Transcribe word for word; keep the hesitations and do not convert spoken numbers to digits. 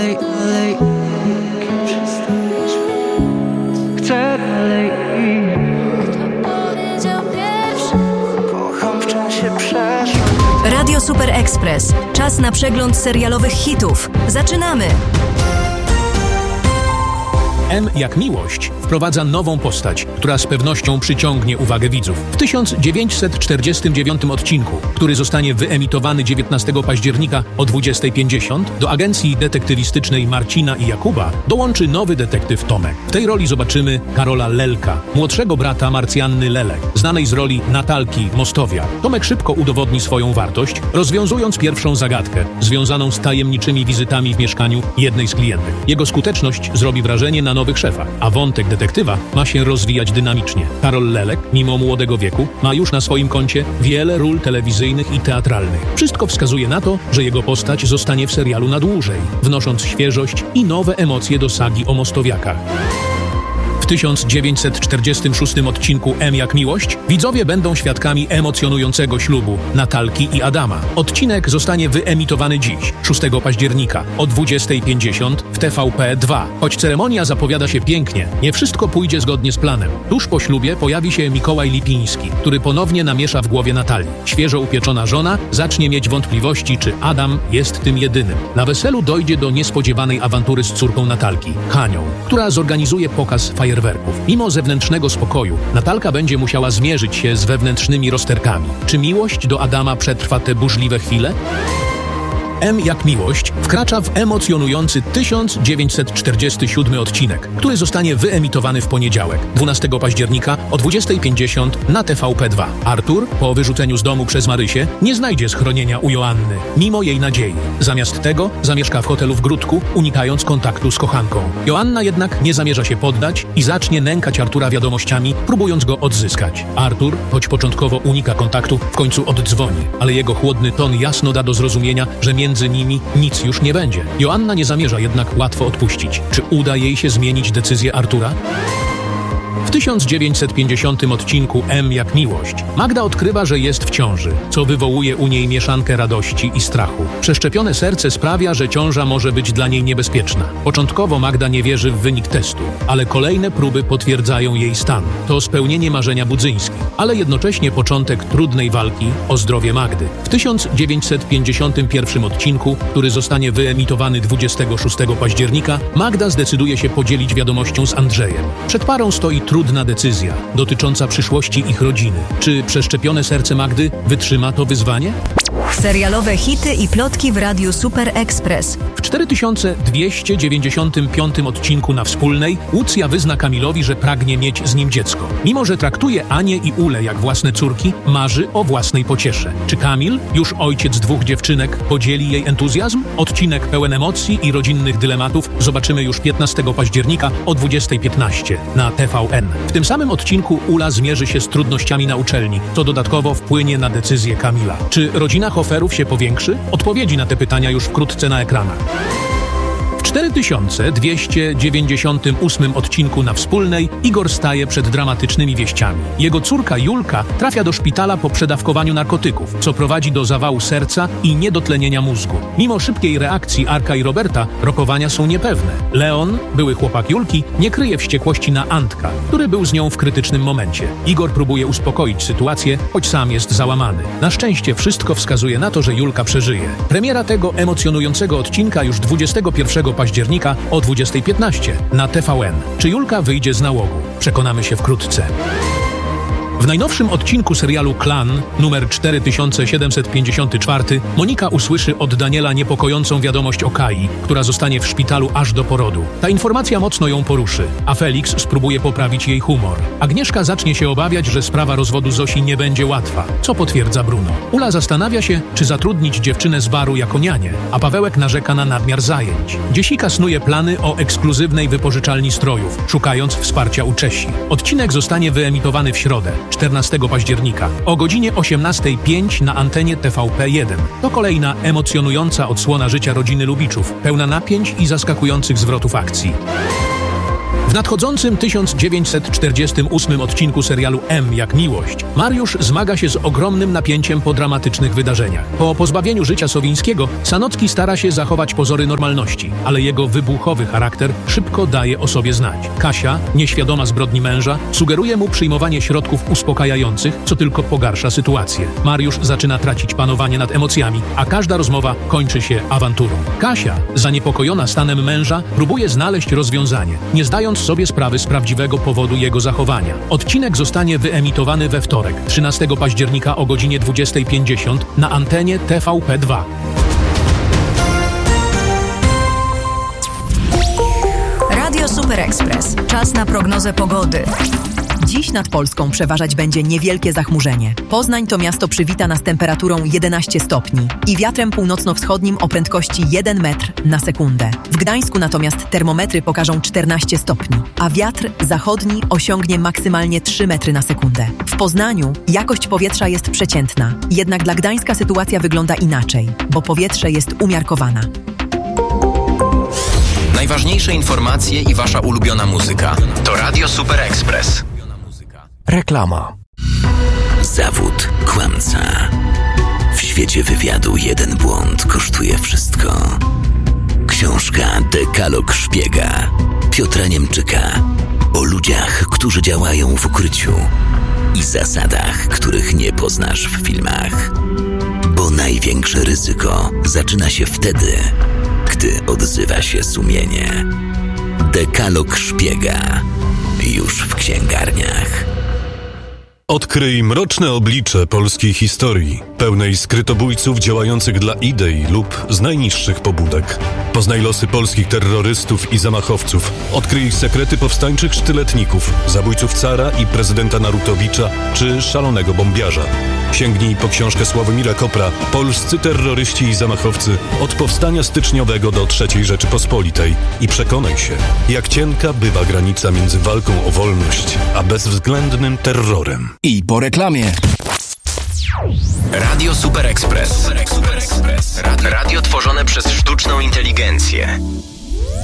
Chcę dalej. Kto powiedział pierwszy? Kocham w czasie przeszłym. Radio Super Express. Czas na przegląd serialowych hitów. Zaczynamy! M jak miłość wprowadza nową postać, która z pewnością przyciągnie uwagę widzów. W tysiąc dziewięćset czterdziestym dziewiątym odcinku, który zostanie wyemitowany dziewiętnastego października o dwudziestej pięćdziesiąt, do agencji detektywistycznej Marcina i Jakuba dołączy nowy detektyw Tomek. W tej roli zobaczymy Karola Lelka, młodszego brata Marcjanny Lelek, znanej z roli Natalki Mostowia. Tomek szybko udowodni swoją wartość, rozwiązując pierwszą zagadkę, związaną z tajemniczymi wizytami w mieszkaniu jednej z klientek. Jego skuteczność zrobi wrażenie na nowych szefach, a wątek detektywa ma się rozwijać dynamicznie. Karol Lelek, mimo młodego wieku, ma już na swoim koncie wiele ról telewizyjnych i teatralnych. Wszystko wskazuje na to, że jego postać zostanie w serialu na dłużej, wnosząc świeżość i nowe emocje do sagi o Mostowiakach. W tysiąc dziewięćset czterdziestym szóstym odcinku M jak miłość widzowie będą świadkami emocjonującego ślubu Natalki i Adama. Odcinek zostanie wyemitowany dziś, szóstego października o dwudziestej pięćdziesiąt w T V P dwa. Choć ceremonia zapowiada się pięknie, nie wszystko pójdzie zgodnie z planem. Tuż po ślubie pojawi się Mikołaj Lipiński, który ponownie namiesza w głowie Natalii. Świeżo upieczona żona zacznie mieć wątpliwości, czy Adam jest tym jedynym. Na weselu dojdzie do niespodziewanej awantury z córką Natalki, Hanią, która zorganizuje pokaz fajerwerków. Mimo zewnętrznego spokoju, Natalka będzie musiała zmierzyć się z wewnętrznymi rozterkami. Czy miłość do Adama przetrwa te burzliwe chwile? M jak miłość wkracza w emocjonujący tysiąc dziewięćset czterdziesty siódmy odcinek, który zostanie wyemitowany w poniedziałek, dwunastego października o dwudziestej pięćdziesiąt na T V P dwa. Artur, po wyrzuceniu z domu przez Marysię, nie znajdzie schronienia u Joanny, mimo jej nadziei. Zamiast tego zamieszka w hotelu w Gródku, unikając kontaktu z kochanką. Joanna jednak nie zamierza się poddać i zacznie nękać Artura wiadomościami, próbując go odzyskać. Artur, choć początkowo unika kontaktu, w końcu oddzwoni, ale jego chłodny ton jasno da do zrozumienia, że między Między nimi nic już nie będzie. Joanna nie zamierza jednak łatwo odpuścić. Czy uda jej się zmienić decyzję Artura? W tysiąc dziewięćset pięćdziesiątym odcinku M jak miłość Magda odkrywa, że jest w ciąży, co wywołuje u niej mieszankę radości i strachu. Przeszczepione serce sprawia, że ciąża może być dla niej niebezpieczna. Początkowo Magda nie wierzy w wynik testu, ale kolejne próby potwierdzają jej stan. To spełnienie marzenia Budzyńskich, ale jednocześnie początek trudnej walki o zdrowie Magdy. W tysiąc dziewięćset pięćdziesiątym pierwszym odcinku, który zostanie wyemitowany dwudziestego szóstego października, Magda zdecyduje się podzielić wiadomością z Andrzejem. Przed parą stoi trudna decyzja dotycząca przyszłości ich rodziny. Czy przeszczepione serce Magdy wytrzyma to wyzwanie? Serialowe hity i plotki w Radiu Super Express. W cztery tysiące dwieście dziewięćdziesiątym piątym odcinku na Wspólnej Łucja wyzna Kamilowi, że pragnie mieć z nim dziecko. Mimo że traktuje Anię i Ulę jak własne córki, marzy o własnej pociesze. Czy Kamil, już ojciec dwóch dziewczynek, podzieli jej entuzjazm? Odcinek pełen emocji i rodzinnych dylematów zobaczymy już piętnastego października o dwudziestej piętnaście na T V N. W tym samym odcinku Ula zmierzy się z trudnościami na uczelni, co dodatkowo wpłynie na decyzję Kamila. Czy rodzina Hoferów się powiększy? Odpowiedzi na te pytania już wkrótce na ekranach. W cztery tysiące dwieście dziewięćdziesiątym ósmym odcinku na Wspólnej Igor staje przed dramatycznymi wieściami. Jego córka Julka trafia do szpitala po przedawkowaniu narkotyków, co prowadzi do zawału serca i niedotlenienia mózgu. Mimo szybkiej reakcji Arka i Roberta, rokowania są niepewne. Leon, były chłopak Julki, nie kryje wściekłości na Antka, który był z nią w krytycznym momencie. Igor próbuje uspokoić sytuację, choć sam jest załamany. Na szczęście wszystko wskazuje na to, że Julka przeżyje. Premiera tego emocjonującego odcinka już dwudziestego pierwszego października o dwudziestej piętnaście na T V N. Czy Julka wyjdzie z nałogu? Przekonamy się wkrótce. W najnowszym odcinku serialu Klan, numer cztery tysiące siedemset pięćdziesiąty czwarty, Monika usłyszy od Daniela niepokojącą wiadomość o Kai, która zostanie w szpitalu aż do porodu. Ta informacja mocno ją poruszy, a Felix spróbuje poprawić jej humor. Agnieszka zacznie się obawiać, że sprawa rozwodu Zosi nie będzie łatwa, co potwierdza Bruno. Ula zastanawia się, czy zatrudnić dziewczynę z baru jako nianię, a Pawełek narzeka na nadmiar zajęć. Dziesika snuje plany o ekskluzywnej wypożyczalni strojów, szukając wsparcia u Czesi. Odcinek zostanie wyemitowany w środę, czternastego października o godzinie osiemnastej pięć na antenie T V P jeden. To kolejna emocjonująca odsłona życia rodziny Lubiczów, pełna napięć i zaskakujących zwrotów akcji. W nadchodzącym tysiąc dziewięćset czterdziestym ósmym odcinku serialu M jak miłość Mariusz zmaga się z ogromnym napięciem po dramatycznych wydarzeniach. Po pozbawieniu życia Sowińskiego Sanocki stara się zachować pozory normalności, ale jego wybuchowy charakter szybko daje o sobie znać. Kasia, nieświadoma zbrodni męża, sugeruje mu przyjmowanie środków uspokajających, co tylko pogarsza sytuację. Mariusz zaczyna tracić panowanie nad emocjami, a każda rozmowa kończy się awanturą. Kasia, zaniepokojona stanem męża, próbuje znaleźć rozwiązanie, nie zdając sobie sprawy z prawdziwego powodu jego zachowania. Odcinek zostanie wyemitowany we wtorek, trzynastego października o godzinie dwudziestej pięćdziesiąt na antenie T V P dwa. Radio Super Express. Czas na prognozę pogody. Dziś nad Polską przeważać będzie niewielkie zachmurzenie. Poznań to miasto przywita nas temperaturą jedenaście stopni i wiatrem północno-wschodnim o prędkości jeden metr na sekundę. W Gdańsku natomiast termometry pokażą czternaście stopni, a wiatr zachodni osiągnie maksymalnie trzy metry na sekundę. W Poznaniu jakość powietrza jest przeciętna, jednak dla Gdańska sytuacja wygląda inaczej, bo powietrze jest umiarkowana. Najważniejsze informacje i wasza ulubiona muzyka to Radio Super Express. Reklama. Zawód kłamca. W świecie wywiadu jeden błąd kosztuje wszystko. Książka Dekalog Szpiega Piotra Niemczyka o ludziach, którzy działają w ukryciu i zasadach, których nie poznasz w filmach. Bo największe ryzyko zaczyna się wtedy, gdy odzywa się sumienie. Dekalog Szpiega już w księgarniach. Odkryj mroczne oblicze polskiej historii, pełnej skrytobójców działających dla idei lub z najniższych pobudek. Poznaj losy polskich terrorystów i zamachowców. Odkryj sekrety powstańczych sztyletników, zabójców cara i prezydenta Narutowicza czy szalonego bombiarza. Sięgnij po książkę Sławomira Kopra Polscy terroryści i zamachowcy od powstania styczniowego do trzeciej Rzeczypospolitej i przekonaj się, jak cienka bywa granica między walką o wolność a bezwzględnym terrorem. I po reklamie. Radio Super Express. Radio tworzone przez sztuczną inteligencję.